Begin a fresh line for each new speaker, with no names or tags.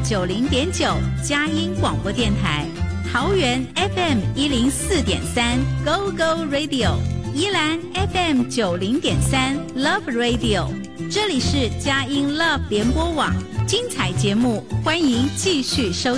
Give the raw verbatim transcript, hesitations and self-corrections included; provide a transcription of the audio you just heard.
九零点九佳音广播电台，桃园 F M 一零四点三 Go Go Radio， 宜兰 F M 九零点三 Love Radio， 这里是佳音 Love 联播网，精彩节目欢迎继续收听。